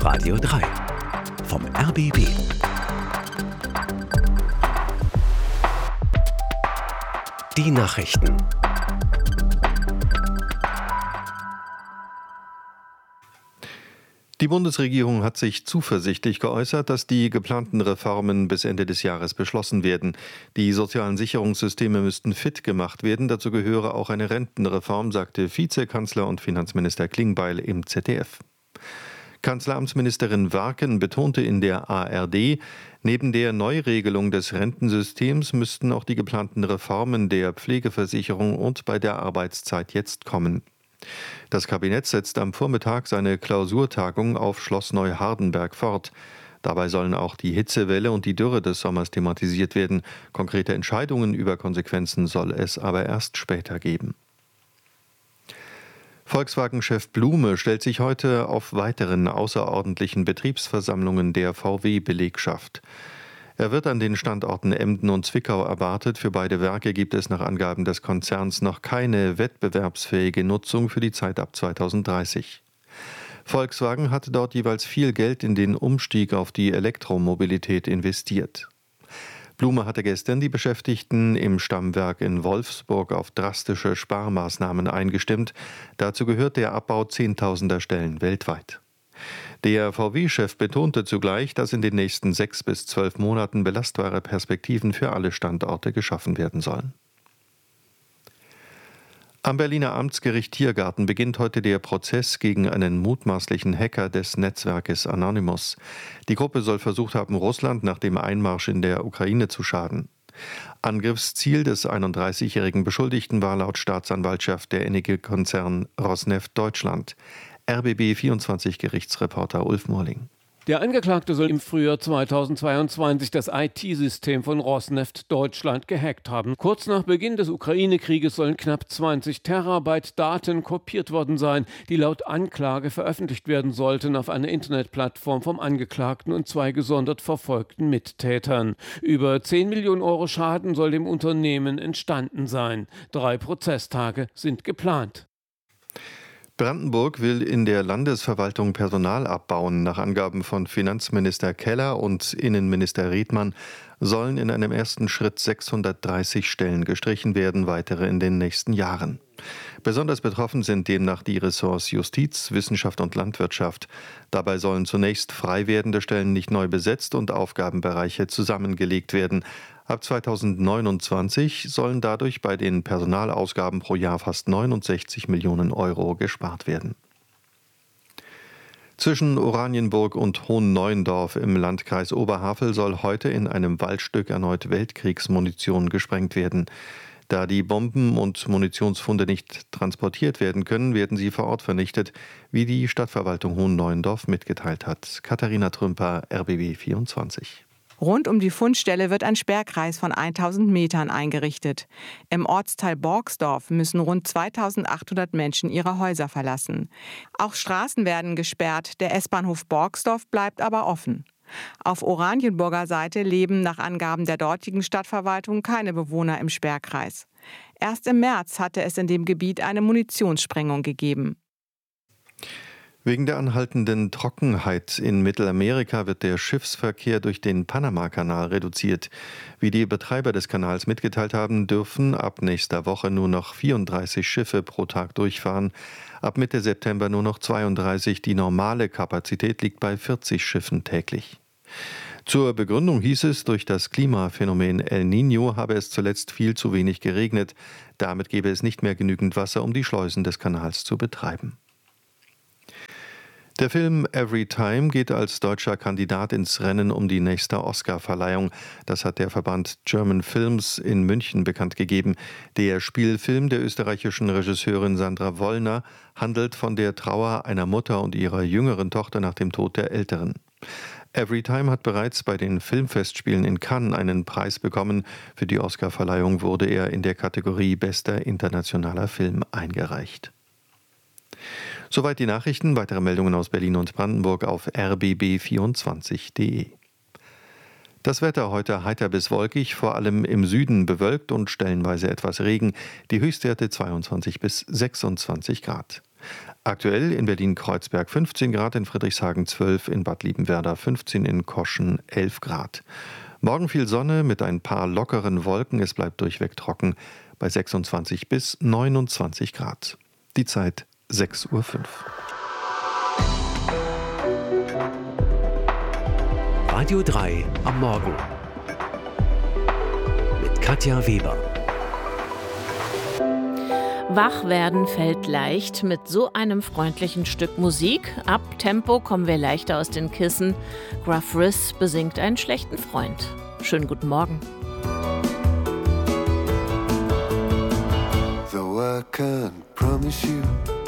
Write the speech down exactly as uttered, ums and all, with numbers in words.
Radio drei vom R B B. Die Nachrichten. Die Bundesregierung hat sich zuversichtlich geäußert, dass die geplanten Reformen bis Ende des Jahres beschlossen werden. Die sozialen Sicherungssysteme müssten fit gemacht werden. Dazu gehöre auch eine Rentenreform, sagte Vizekanzler und Finanzminister Klingbeil im Z D F. Kanzleramtsministerin Warken betonte in der A R D, neben der Neuregelung des Rentensystems müssten auch die geplanten Reformen der Pflegeversicherung und bei der Arbeitszeit jetzt kommen. Das Kabinett setzt am Vormittag seine Klausurtagung auf Schloss Neuhardenberg fort. Dabei sollen auch die Hitzewelle und die Dürre des Sommers thematisiert werden. Konkrete Entscheidungen über Konsequenzen soll es aber erst später geben. Volkswagen-Chef Blume stellt sich heute auf weiteren außerordentlichen Betriebsversammlungen der V W-Belegschaft. Er wird an den Standorten Emden und Zwickau erwartet. Für beide Werke gibt es nach Angaben des Konzerns noch keine wettbewerbsfähige Nutzung für die Zeit ab zweitausenddreißig. Volkswagen hatte dort jeweils viel Geld in den Umstieg auf die Elektromobilität investiert. Blume hatte gestern die Beschäftigten im Stammwerk in Wolfsburg auf drastische Sparmaßnahmen eingestimmt. Dazu gehört der Abbau zehntausender Stellen weltweit. Der V W-Chef betonte zugleich, dass in den nächsten sechs bis zwölf Monaten belastbare Perspektiven für alle Standorte geschaffen werden sollen. Am Berliner Amtsgericht Tiergarten beginnt heute der Prozess gegen einen mutmaßlichen Hacker des Netzwerkes Anonymous. Die Gruppe soll versucht haben, Russland nach dem Einmarsch in der Ukraine zu schaden. Angriffsziel des einunddreißigjährigen Beschuldigten war laut Staatsanwaltschaft der Energiekonzern Rosneft Deutschland. R B B vierundzwanzig Gerichtsreporter Ulf Morling. Der Angeklagte soll im Frühjahr zweitausendzweiundzwanzig das I T-System von Rosneft Deutschland gehackt haben. Kurz nach Beginn des Ukraine-Krieges sollen knapp zwanzig Terabyte Daten kopiert worden sein, die laut Anklage veröffentlicht werden sollten auf einer Internetplattform vom Angeklagten und zwei gesondert verfolgten Mittätern. Über zehn Millionen Euro Schaden soll dem Unternehmen entstanden sein. Drei Prozesstage sind geplant. Brandenburg will in der Landesverwaltung Personal abbauen. Nach Angaben von Finanzminister Keller und Innenminister Riedmann sollen in einem ersten Schritt sechshundertdreißig Stellen gestrichen werden, weitere in den nächsten Jahren. Besonders betroffen sind demnach die Ressorts Justiz, Wissenschaft und Landwirtschaft. Dabei sollen zunächst frei werdende Stellen nicht neu besetzt und Aufgabenbereiche zusammengelegt werden. Ab zweitausendneunundzwanzig sollen dadurch bei den Personalausgaben pro Jahr fast neunundsechzig Millionen Euro gespart werden. Zwischen Oranienburg und Hohenneuendorf im Landkreis Oberhavel soll heute in einem Waldstück erneut Weltkriegsmunition gesprengt werden. Da die Bomben und Munitionsfunde nicht transportiert werden können, werden sie vor Ort vernichtet, wie die Stadtverwaltung Hohenneuendorf mitgeteilt hat. Katharina Trümper, R B B vierundzwanzig. Rund um die Fundstelle wird ein Sperrkreis von tausend Metern eingerichtet. Im Ortsteil Borgsdorf müssen rund zweitausendachthundert Menschen ihre Häuser verlassen. Auch Straßen werden gesperrt, der S-Bahnhof Borgsdorf bleibt aber offen. Auf Oranienburger Seite leben nach Angaben der dortigen Stadtverwaltung keine Bewohner im Sperrkreis. Erst im März hatte es in dem Gebiet eine Munitionssprengung gegeben. Wegen der anhaltenden Trockenheit in Mittelamerika wird der Schiffsverkehr durch den Panamakanal reduziert. Wie die Betreiber des Kanals mitgeteilt haben, dürfen ab nächster Woche nur noch vierunddreißig Schiffe pro Tag durchfahren. Ab Mitte September nur noch zweiunddreißig. Die normale Kapazität liegt bei vierzig Schiffen täglich. Zur Begründung hieß es, durch das Klimaphänomen El Niño habe es zuletzt viel zu wenig geregnet. Damit gäbe es nicht mehr genügend Wasser, um die Schleusen des Kanals zu betreiben. Der Film Every Time geht als deutscher Kandidat ins Rennen um die nächste Oscar-Verleihung. Das hat der Verband German Films in München bekannt gegeben. Der Spielfilm der österreichischen Regisseurin Sandra Wollner handelt von der Trauer einer Mutter und ihrer jüngeren Tochter nach dem Tod der älteren. Every Time hat bereits bei den Filmfestspielen in Cannes einen Preis bekommen. Für die Oscar-Verleihung wurde er in der Kategorie Bester internationaler Film eingereicht. Soweit die Nachrichten. Weitere Meldungen aus Berlin und Brandenburg auf r b b vierundzwanzig punkt d e. Das Wetter heute heiter bis wolkig, vor allem im Süden bewölkt und stellenweise etwas Regen. Die Höchstwerte zweiundzwanzig bis sechsundzwanzig Grad. Aktuell in Berlin-Kreuzberg fünfzehn Grad, in Friedrichshagen zwölf, in Bad Liebenwerda fünfzehn, in Koschen elf Grad. Morgen viel Sonne mit ein paar lockeren Wolken. Es bleibt durchweg trocken bei sechsundzwanzig bis neunundzwanzig Grad. Die Zeit sechs Uhr fünf. Radio drei am Morgen mit Katja Weber. Wach werden fällt leicht mit so einem freundlichen Stück Musik. Ab Tempo kommen wir leichter aus den Kissen. Gruff Rhys besingt einen schlechten Freund. Schönen guten Morgen. Though I can't promise you